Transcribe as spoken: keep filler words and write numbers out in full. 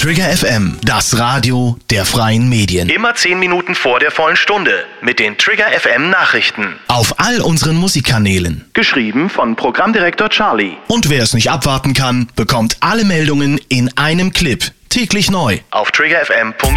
Trigger F M, das Radio der freien Medien. Immer zehn Minuten vor der vollen Stunde mit den Trigger F M Nachrichten. Auf all unseren Musikkanälen. Geschrieben von Programmdirektor Charlie. Und wer es nicht abwarten kann, bekommt alle Meldungen in einem Clip. Täglich neu. Auf trigger f m punkt